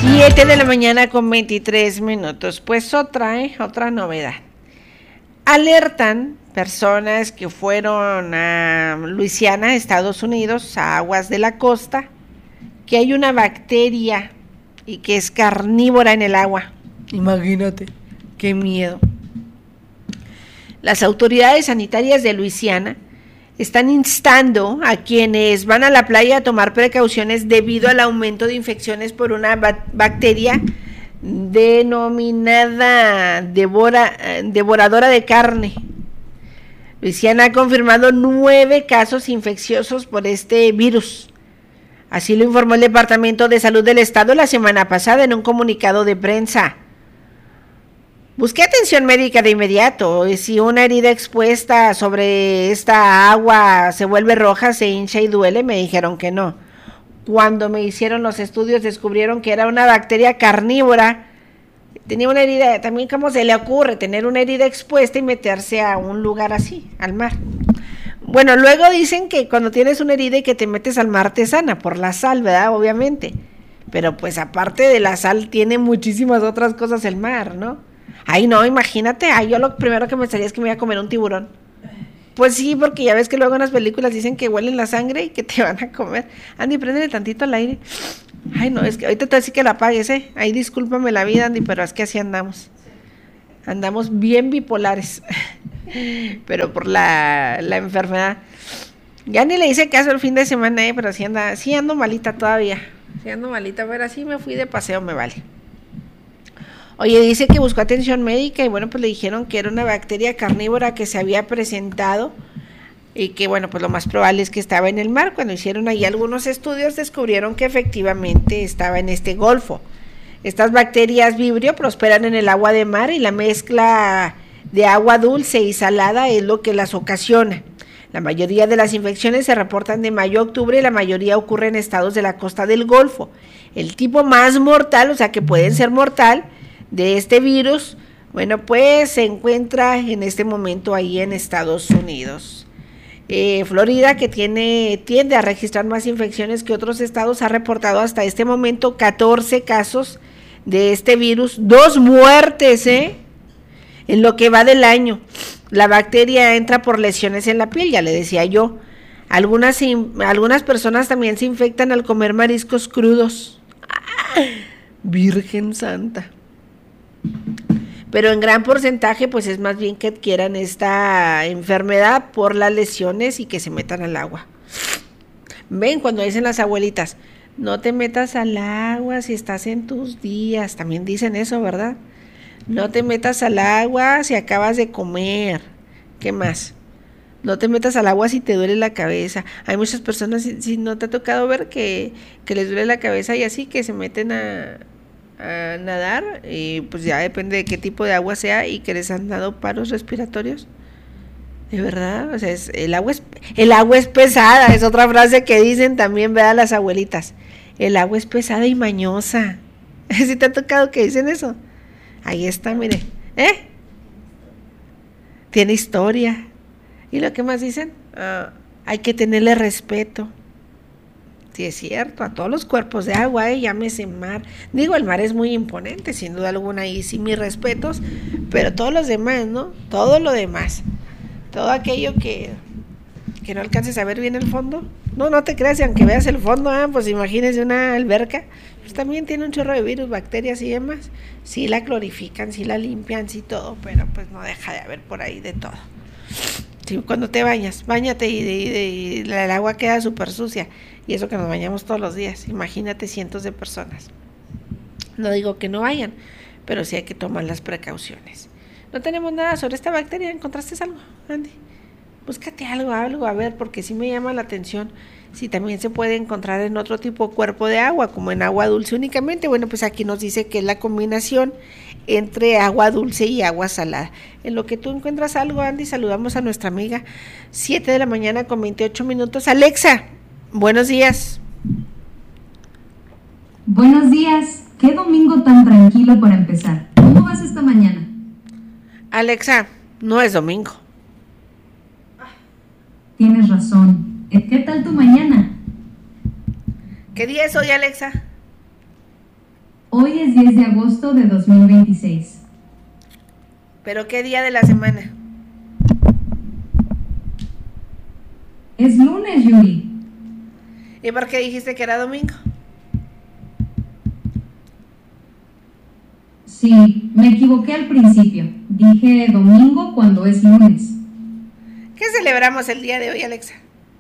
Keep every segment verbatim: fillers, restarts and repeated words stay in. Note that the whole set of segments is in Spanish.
Siete de la mañana con veintitrés minutos. Pues otra, ¿eh? Otra novedad. Alertan personas que fueron a Luisiana, Estados Unidos, a aguas de la costa, que hay una bacteria y que es carnívora en el agua. Imagínate, qué miedo. Las autoridades sanitarias de Luisiana están instando a quienes van a la playa a tomar precauciones debido al aumento de infecciones por una bacteria denominada devora, devoradora de carne. Luisiana ha confirmado nueve casos infecciosos por este virus. Así lo informó el Departamento de Salud del Estado la semana pasada en un comunicado de prensa. Busqué atención médica de inmediato. Si una herida expuesta sobre esta agua se vuelve roja, se hincha y duele, me dijeron que no. Cuando me hicieron los estudios descubrieron que era una bacteria carnívora. Tenía una herida, también cómo se le ocurre tener una herida expuesta y meterse a un lugar así, al mar. Bueno, luego dicen que cuando tienes una herida y que te metes al mar te sana, por la sal, ¿verdad? Obviamente. Pero pues aparte de la sal tiene muchísimas otras cosas el mar, ¿no? Ay, no, imagínate, ay, yo lo primero que me pensaría es que me iba a comer un tiburón. Pues sí, porque ya ves que luego en las películas dicen que huelen la sangre y que te van a comer. Andy, préndele tantito al aire. Ay, no, es que ahorita te voy a decir que la apagues, ¿eh? Ay, discúlpame la vida, Andy, pero es que así andamos. Andamos bien bipolares. Pero por la, la enfermedad. Ya ni le hice caso el fin de semana, ¿eh? Pero sí, anda, sí ando malita todavía. Sí ando malita, pero así me fui de paseo, me vale. Oye, dice que buscó atención médica y bueno, pues le dijeron que era una bacteria carnívora que se había presentado y que bueno, pues lo más probable es que estaba en el mar. Cuando hicieron ahí algunos estudios descubrieron que efectivamente estaba en este golfo. Estas bacterias vibrio prosperan en el agua de mar y la mezcla de agua dulce y salada es lo que las ocasiona. La mayoría de las infecciones se reportan de mayo a octubre y la mayoría ocurre en estados de la costa del Golfo. El tipo más mortal, o sea que pueden ser mortal, de este virus, bueno, pues se encuentra en este momento ahí en Estados Unidos. Eh, Florida, que tiene tiende a registrar más infecciones que otros estados, ha reportado hasta este momento catorce casos de este virus, dos muertes, ¿eh? En lo que va del año. La bacteria entra por lesiones en la piel, ya le decía yo. Algunas, algunas personas también se infectan al comer mariscos crudos. ¡Ah! Virgen Santa. Pero en gran porcentaje pues es más bien que adquieran esta enfermedad por las lesiones y que se metan al agua. Ven, cuando dicen las abuelitas, no te metas al agua si estás en tus días, también dicen eso, ¿verdad? No te metas al agua si acabas de comer. ¿Qué más? No te metas al agua si te duele la cabeza. Hay muchas personas, si, si no te ha tocado ver que, que les duele la cabeza y así, que se meten a... a nadar y pues ya depende de qué tipo de agua sea y que les han dado paros respiratorios. De verdad, o sea, es, el agua es el agua es pesada, es otra frase que dicen también, ¿verdad? Las abuelitas. El agua es pesada y mañosa. ¿Sí te ha tocado que dicen eso? Ahí está, mire. ¿Eh? Tiene historia. ¿Y lo que más dicen? Uh, hay que tenerle respeto. Sí, es cierto, a todos los cuerpos de agua, ¿eh? Llámese mar. Digo, el mar es muy imponente, sin duda alguna, y sí mis respetos, pero todos los demás, ¿no? Todo lo demás. Todo aquello que, que no alcances a ver bien el fondo. No, no te creas, y aunque veas el fondo, ¿eh? Pues imagínese una alberca, pues también tiene un chorro de virus, bacterias y demás. Sí la clorifican, sí la limpian, sí todo, pero pues no deja de haber por ahí de todo. Sí, cuando te bañas, báñate y, y, y, y el agua queda súper sucia. Y eso que nos bañamos todos los días. Imagínate cientos de personas. No digo que no vayan, pero sí hay que tomar las precauciones. No tenemos nada sobre esta bacteria. ¿Encontraste algo, Andy? Búscate algo, algo, a ver, porque sí me llama la atención. Si también se puede encontrar en otro tipo de cuerpo de agua, como en agua dulce únicamente. Bueno, pues aquí nos dice que es la combinación entre agua dulce y agua salada. En lo que tú encuentras algo, Andy, saludamos a nuestra amiga. siete de la mañana con veintiocho minutos. Alexa, buenos días. Buenos días. Qué domingo tan tranquilo para empezar. ¿Cómo vas esta mañana? Alexa, no es domingo. Tienes razón. ¿Qué tal tu mañana? ¿Qué día es hoy, Alexa? Hoy es diez de agosto de dos mil veintiséis. ¿Pero qué día de la semana? Es lunes, Yuri. ¿Y por qué dijiste que era domingo? Sí, me equivoqué al principio. Dije domingo cuando es lunes. ¿Qué celebramos el día de hoy, Alexa?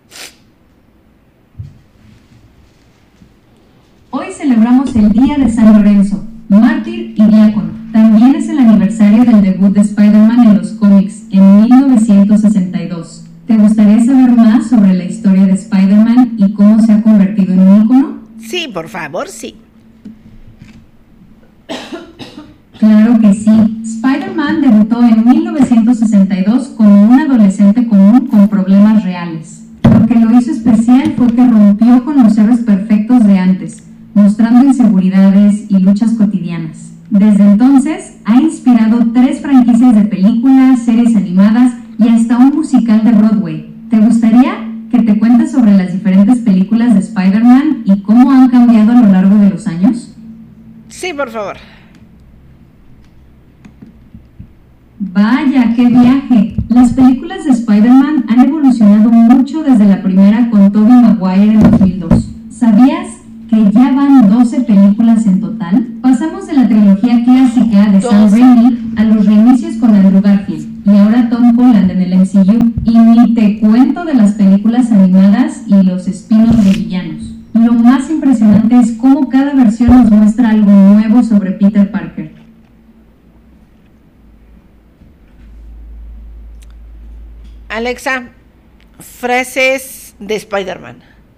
Hoy celebramos el Día de San Lorenzo, mártir y diácono. También es el aniversario del debut de Spider-Man en los cómics en mil novecientos sesenta y dos. ¿Te gustaría saber más sobre la historia de Spider-Man y cómo se ha convertido en un ícono? Sí, por favor, sí. Claro que sí. Spider-Man debutó en mil novecientos sesenta y dos como un adolescente común con problemas reales. Lo que lo hizo especial fue que rompió con los héroes perfectos de antes, mostrando inseguridades y luchas cotidianas. Desde entonces, ha inspirado tres franquicias de películas, series animadas y hasta un musical de Broadway. ¿Te gustaría que te cuente sobre las diferentes películas de Spider-Man y cómo han cambiado a lo largo de los años? Sí, por favor. Vaya, qué viaje. Las películas de Spider-Man han evolucionado mucho desde la primera con Tobey Maguire en dos mil dos. ¿Sabías que ya van doce películas en total? Pasamos de la trilogía clásica de Sam Raimi a los reinicios con Andrew Garfield y ahora Tom Holland en el M C U. Y ni te cuento de las películas animadas y los spin-offs de villanos. Lo más impresionante es cómo cada versión nos muestra algo nuevo sobre Peter Parker. Alexa, frases de Spider-Man.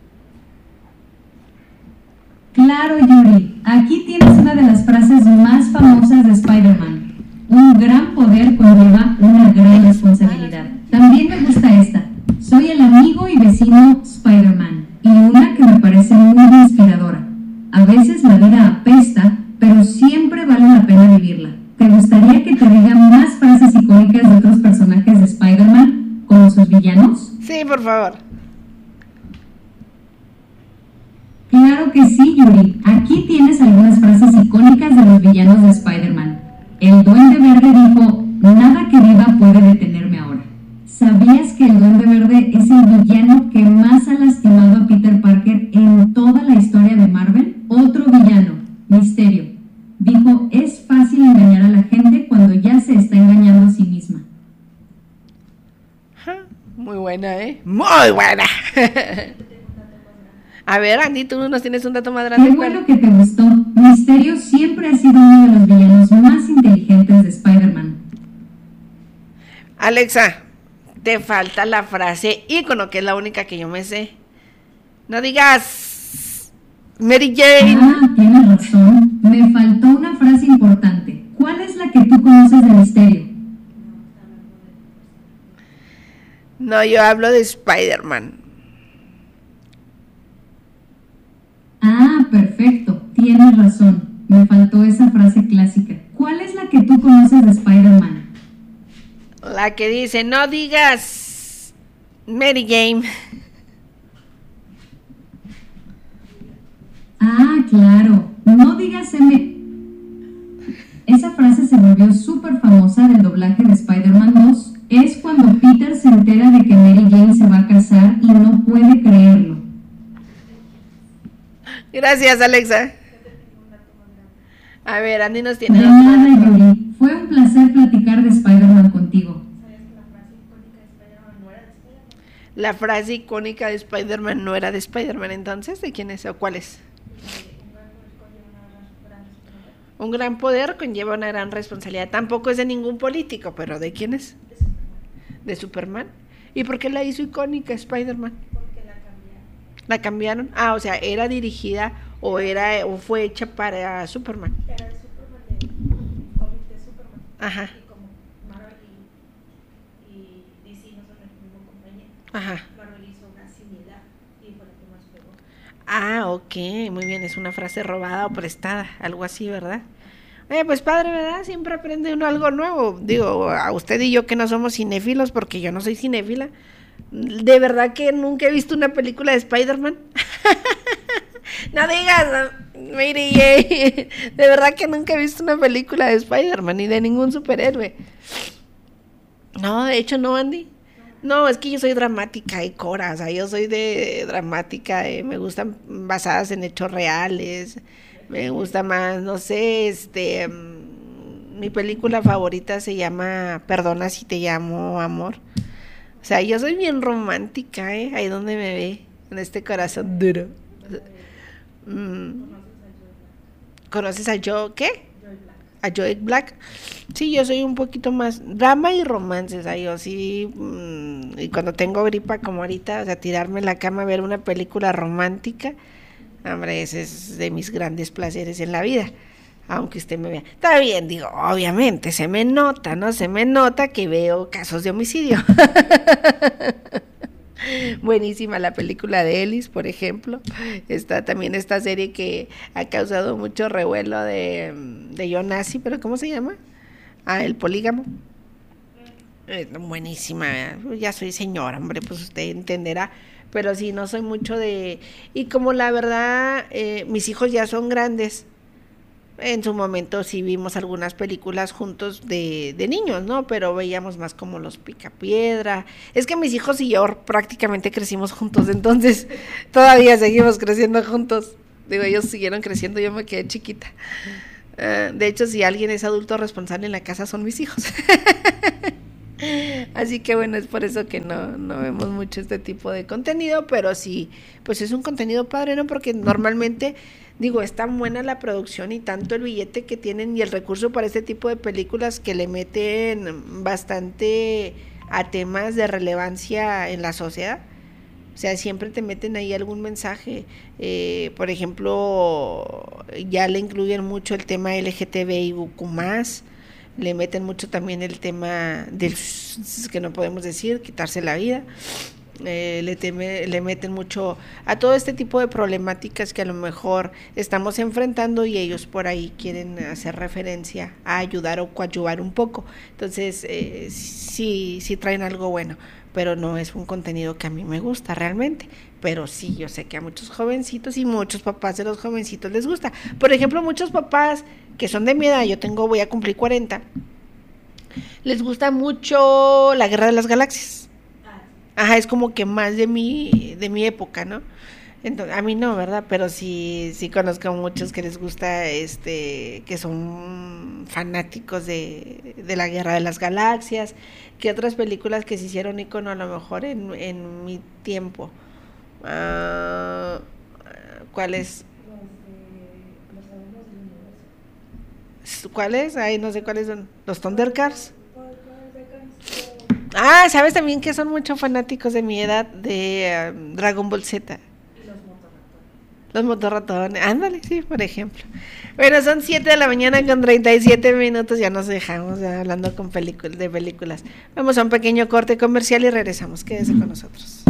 Claro, Yuri. Aquí tienes una de las frases más famosas de Spider-Man. Un gran poder conlleva una gran responsabilidad. También me gusta esta. Soy el amigo y vecino Spider-Man. Y una que me parece muy inspiradora. A veces la vida apesta, pero siempre vale la pena vivirla. ¿Te gustaría que te diga más frases icónicas de otros personajes de Spider-Man, como sus villanos? Sí, por favor. Claro que sí, Yuri. Aquí tienes algunas frases icónicas de los villanos de Spider-Man. El Duende Verde dijo, nada que viva puede detenerme ahora. ¿Sabías que el Duende Verde es el villano que más ha lastimado a Peter Parker en toda la historia de Marvel? Otro villano, Misterio, dijo, es fácil engañar a la gente cuando ya se está engañando a sí misma. Muy buena, ¿eh? Muy buena. A ver, Andy, tú nos tienes un dato más grande. Qué bueno que te gustó. Misterio siempre ha sido uno de los villanos más inteligentes de Spider-Man. Alexa, te falta la frase ícono, que es la única que yo me sé. No digas Mary Jane. Ah, tienes razón. Me faltó una frase importante. ¿Cuál es la que tú conoces de Misterio? No, yo hablo de Spider-Man. Ah, perfecto. Tienes razón. Me faltó esa frase clásica. ¿Cuál es la que tú conoces de Spider-Man? La que dice, no digas Mary Jane. Ah, claro. No digas M. Esa frase se volvió súper famosa del doblaje de Spider-Man dos. Es cuando Peter se entera de que Mary Jane se va a casar y no puede creerlo. Gracias, Alexa. A ver, Andy nos tiene... De nada, Yuri. Fue un placer platicar de Spider-Man contigo. La frase icónica de Spider-Man no era de Spider-Man, entonces, ¿de quién es o cuál es? Un gran poder conlleva una gran responsabilidad. Tampoco es de ningún político, pero ¿de quién es? De Superman. ¿Y por qué la hizo icónica Spider-Man? Porque la cambiaron. ¿La cambiaron? Ah, o sea, era dirigida o era o fue hecha para Superman. Era de Superman, de cómic de Superman. Ajá. Y como Marvel y, y D C no son la misma compañía, Ajá. Marvel hizo una similar y fue la que más pegó. Ah, ok, muy bien, es una frase robada o prestada, algo así, ¿verdad? Eh, pues padre, ¿verdad? Siempre aprende uno algo nuevo. Digo, a usted y yo que no somos cinéfilos, porque yo no soy cinéfila, de verdad que nunca he visto una película de Spider-Man. No digas, Mary Jane. De verdad que nunca he visto una película de Spider-Man ni de ningún superhéroe. No, de hecho no, Andy. No, es que yo soy dramática y Cora, o sea, yo soy de dramática, eh, me gustan basadas en hechos reales, me gusta más, no sé, este, um, mi película favorita se llama Perdona si te llamo amor. O sea, yo soy bien romántica, ¿eh? Ahí donde me ve, en este corazón duro. Mm. ¿Conoces a Joe, qué? A Joe Black. Sí, yo soy un poquito más drama y romance, o sea, yo sí, mmm, y cuando tengo gripa como ahorita, o sea, tirarme en la cama a ver una película romántica, hombre, ese es de mis grandes placeres en la vida, aunque usted me vea. Está bien, digo, obviamente, se me nota, ¿no? Se me nota que veo casos de homicidio. Buenísima la película de Ellis, por ejemplo. Está también esta serie que ha causado mucho revuelo de, de John Nazi, pero ¿cómo se llama? Ah, El Polígamo. Eh, buenísima, ya soy señora, hombre, pues usted entenderá. Pero sí, no soy mucho de... Y como la verdad, eh, mis hijos ya son grandes, en su momento sí vimos algunas películas juntos de, de niños, ¿no? Pero veíamos más como Los Picapiedra. Es que mis hijos y yo prácticamente crecimos juntos, entonces todavía seguimos creciendo juntos. Digo, ellos siguieron creciendo, yo me quedé chiquita. Uh, de hecho, si alguien es adulto responsable en la casa son mis hijos. Así que bueno, es por eso que no, no vemos mucho este tipo de contenido, pero sí, pues es un contenido padre, ¿no? Porque normalmente... Digo, es tan buena la producción y tanto el billete que tienen y el recurso para este tipo de películas que le meten bastante a temas de relevancia en la sociedad. O sea, siempre te meten ahí algún mensaje. Eh, por ejemplo, ya le incluyen mucho el tema L G T B I Q más, le meten mucho también el tema del que no podemos decir, quitarse la vida. Eh, le, teme, le meten mucho a todo este tipo de problemáticas que a lo mejor estamos enfrentando y ellos por ahí quieren hacer referencia a ayudar o coadyuvar un poco. Entonces eh, sí, sí traen algo bueno, pero no es un contenido que a mí me gusta realmente. Pero sí, yo sé que a muchos jovencitos y muchos papás de los jovencitos les gusta. Por ejemplo, muchos papás que son de mi edad, yo tengo, voy a cumplir cuarenta, les gusta mucho La Guerra de las Galaxias. Ajá, es como que más de mi, de mi época, ¿no? Entonces, a mí no, ¿verdad? Pero sí, sí conozco a muchos que les gusta, este, que son fanáticos de, de la Guerra de las Galaxias, que otras películas que se hicieron ícono a lo mejor en, en mi tiempo. Uh, ¿Cuáles? ¿Cuáles? Ay, no sé cuáles son. ¿Los Thundercats? Ah, ¿sabes también que son muchos fanáticos de mi edad de uh, Dragon Ball Z? Y los motorratones. Los motorratones, ándale, sí, por ejemplo. Bueno, son siete de la mañana con treinta y siete minutos, ya nos dejamos ya hablando con películas, de películas. Vamos a un pequeño corte comercial y regresamos, quédese con nosotros.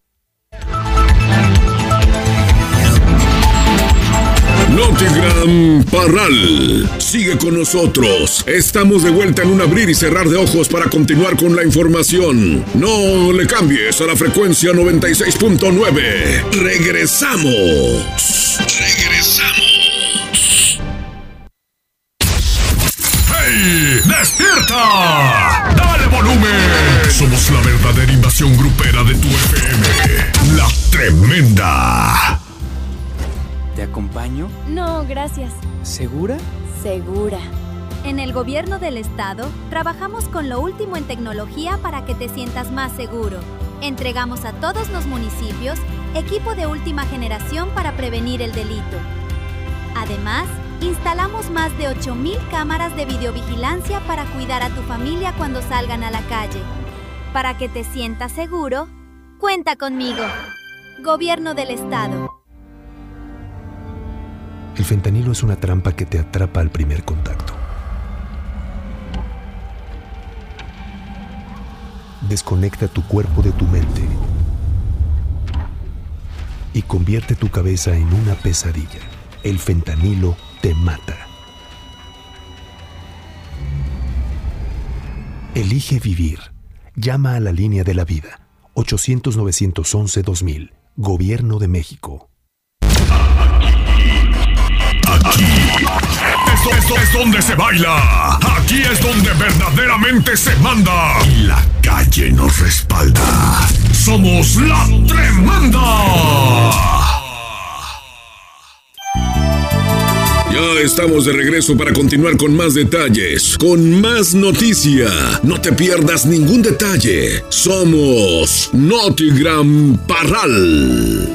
Notigram Parral, sigue con nosotros. Estamos de vuelta en un abrir y cerrar de ojos para continuar con la información. No le cambies a la frecuencia noventa y seis punto nueve. Regresamos. Regresamos. ¡Hey! ¡Despierta! ¡Dale volumen! Somos la verdadera invasión grupera de tu F M. La Tremenda. ¿Te acompaño? No, gracias. ¿Segura? Segura. En el gobierno del estado, trabajamos con lo último en tecnología para que te sientas más seguro. Entregamos a todos los municipios equipo de última generación para prevenir el delito. Además, instalamos más de ocho mil cámaras de videovigilancia para cuidar a tu familia cuando salgan a la calle. Para que te sientas seguro, cuenta conmigo. Gobierno del estado. El fentanilo es una trampa que te atrapa al primer contacto. Desconecta tu cuerpo de tu mente y convierte tu cabeza en una pesadilla. El fentanilo te mata. Elige vivir. Llama a la línea de la vida. ochocientos, novecientos once, dos mil. Gobierno de México. donde se baila. Aquí es donde verdaderamente se manda. Y la calle nos respalda. Somos la Tremenda. Ya estamos de regreso para continuar con más detalles, con más noticia. No te pierdas ningún detalle. Somos Notigram Parral.